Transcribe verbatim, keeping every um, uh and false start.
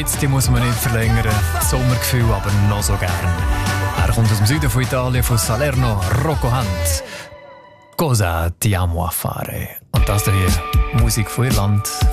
jetzt, die muss man nicht verlängern. Sommergefühl, aber noch so gern. Er kommt aus dem Süden von Italien, von Salerno, Rocco Hunt. Cosa ti amo a fare? Und das hier, Musik von Irland.